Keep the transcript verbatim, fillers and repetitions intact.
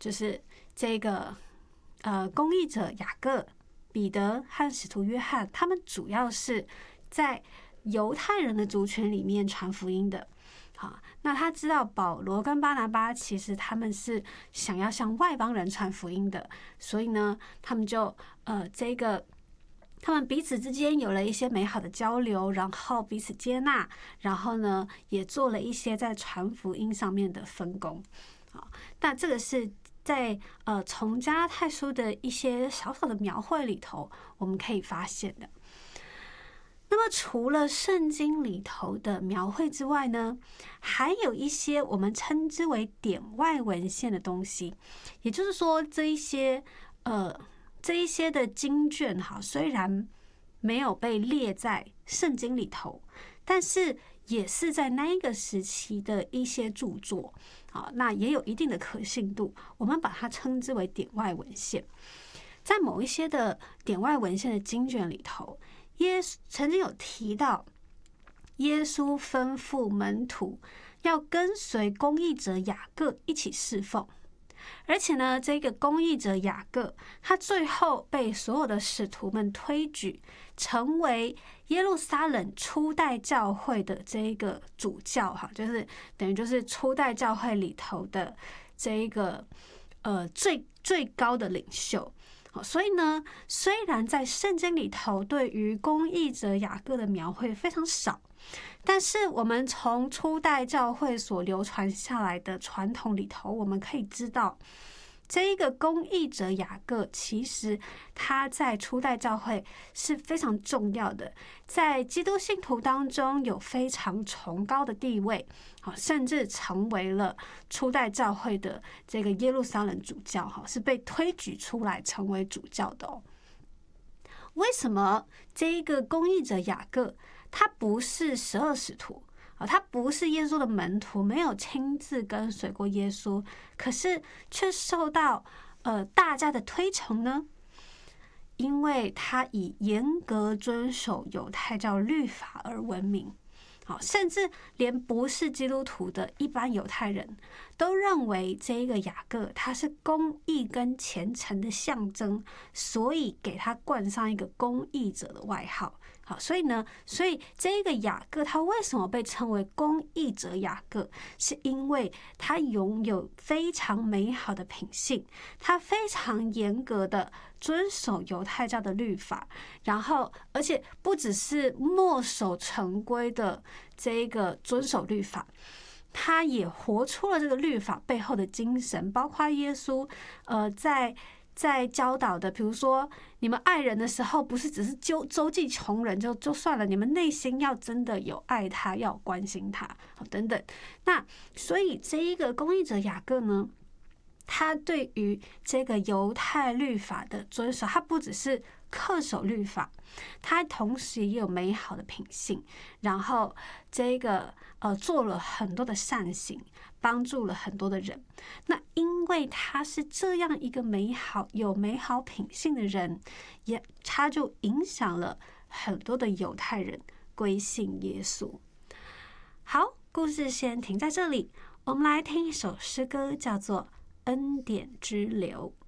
就是这个呃公义者雅各、彼得和使徒约翰，他们主要是在犹太人的族群里面传福音的。好，那他知道保罗跟巴拿巴其实他们是想要向外邦人传福音的，所以呢，他们就呃这个他们彼此之间有了一些美好的交流，然后彼此接纳，然后呢也做了一些在传福音上面的分工。好，那这个是在呃从加拉太书的一些小小的描绘里头我们可以发现的。那么除了圣经里头的描绘之外呢，还有一些我们称之为典外文献的东西，也就是说这一些呃这一些的经卷哈，虽然没有被列在圣经里头，但是也是在那一个时期的一些著作，好，那也有一定的可信度，我们把它称之为典外文献。在某一些的典外文献的经卷里头，耶稣曾经有提到，耶稣吩咐门徒要跟随公义者雅各一起侍奉，而且呢，这个公义者雅各，他最后被所有的使徒们推举，成为耶路撒冷初代教会的这个主教，哈，就是等于就是初代教会里头的这一个呃最最高的领袖。所以呢，虽然在圣经里头对于公义者雅各的描绘非常少，但是我们从初代教会所流传下来的传统里头，我们可以知道，这一个公义者雅各其实他在初代教会是非常重要的，在基督信徒当中有非常崇高的地位，甚至成为了初代教会的这个耶路撒冷主教，是被推举出来成为主教的哦。为什么这一个公义者雅各他不是十二使徒，他不是耶稣的门徒，没有亲自跟随过耶稣，可是却受到呃大家的推崇呢？因为他以严格遵守犹太教律法而闻名。好，甚至连不是基督徒的一般犹太人都认为这一个雅各他是公义跟虔诚的象征，所以给他冠上一个公义者的外号。好，所以呢，所以这一个雅各他为什么被称为公义者雅各，是因为他拥有非常美好的品性，他非常严格的遵守犹太教的律法，然后而且不只是墨守成规的这一个遵守律法，他也活出了这个律法背后的精神，包括耶稣呃在在教导的，比如说你们爱人的时候，不是只是周周济穷人就就算了，你们内心要真的有爱他，要关心他，等等。那所以这一个公义者雅各呢，他对于这个犹太律法的遵守，他不只是恪守律法，他同时也有美好的品性，然后这个呃做了很多的善行，帮助了很多的人。那因为他是这样一个美好有美好品性的人，也他就影响了很多的犹太人归信耶稣。好，故事先停在这里，我们来听一首诗歌，叫做《恩典之流》。